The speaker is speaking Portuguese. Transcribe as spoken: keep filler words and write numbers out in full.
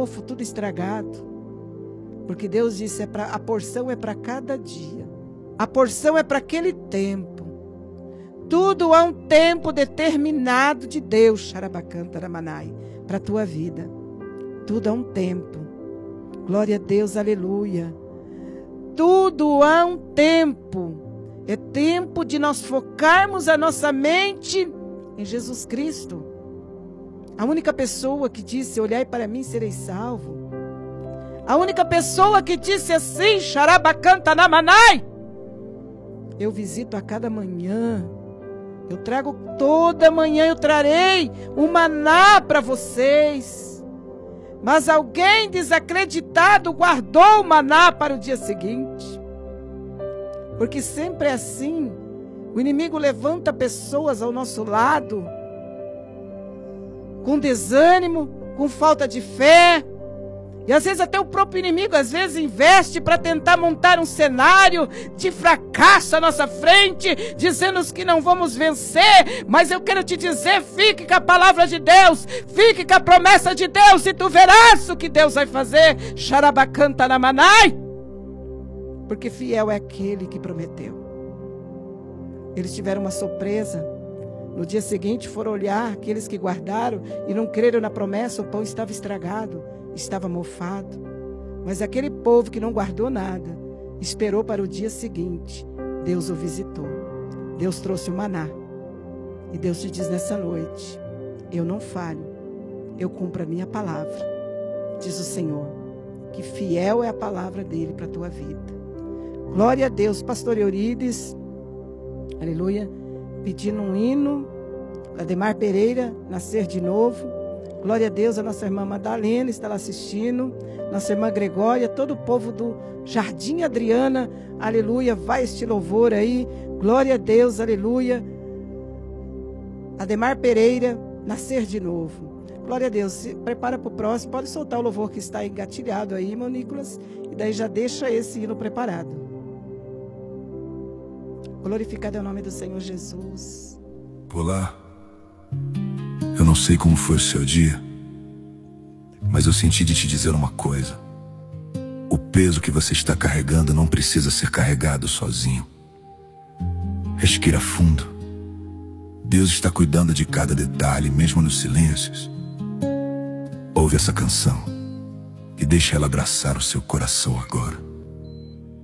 mofo, tudo estragado. Porque Deus disse, é pra, a porção é para cada dia. A porção é para aquele tempo. Tudo há um tempo determinado de Deus, Xarabacantaramanai, para a tua vida. Tudo há um tempo. Glória a Deus, aleluia. Tudo há um tempo. É tempo de nós focarmos a nossa mente em Jesus Cristo. A única pessoa que disse, olhai para mim, serei salvo. A única pessoa que disse assim, Xarabacantanamanai, eu visito a cada manhã. Eu trago toda manhã, eu trarei um maná para vocês. Mas alguém desacreditado guardou o maná para o dia seguinte. Porque sempre é assim. O inimigo levanta pessoas ao nosso lado com desânimo, com falta de fé. E às vezes até o próprio inimigo, às vezes, investe para tentar montar um cenário de fracasso à nossa frente, dizendo que não vamos vencer. Mas eu quero te dizer, fique com a palavra de Deus, fique com a promessa de Deus, e tu verás o que Deus vai fazer. Xarabacantanamanai. Porque fiel é aquele que prometeu. Eles tiveram uma surpresa. No dia seguinte foram olhar, aqueles que guardaram e não creram na promessa, o pão estava estragado. Estava mofado, mas aquele povo que não guardou nada, esperou para o dia seguinte. Deus o visitou, Deus trouxe o maná, e Deus te diz nessa noite, eu não falho, eu cumpro a minha palavra, diz o Senhor, que fiel é a palavra dele para a tua vida. Glória a Deus. Pastor Eurides, aleluia, pedindo um hino, Ademar Pereira, nascer de novo. Glória a Deus, a nossa irmã Madalena está lá assistindo, nossa irmã Gregória, todo o povo do Jardim Adriana, aleluia, vai este louvor aí, glória a Deus, aleluia. Ademar Pereira, nascer de novo. Glória a Deus, se prepara para o próximo, pode soltar o louvor que está engatilhado aí, irmão Nicolas, e daí já deixa esse hino preparado. Glorificado é o nome do Senhor Jesus. Olá. Eu não sei como foi o seu dia, mas eu senti de te dizer uma coisa. O peso que você está carregando não precisa ser carregado sozinho. Respira fundo. Deus está cuidando de cada detalhe, mesmo nos silêncios. Ouve essa canção e deixe ela abraçar o seu coração agora.